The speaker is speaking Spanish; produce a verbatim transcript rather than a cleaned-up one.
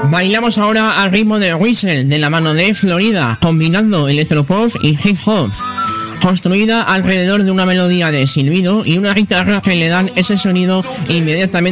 Bailamos ahora al ritmo de Whistle de la mano de Florida, combinando electropop y hip hop, construida alrededor de una melodía de silbido y una guitarra que le dan ese sonido inmediatamente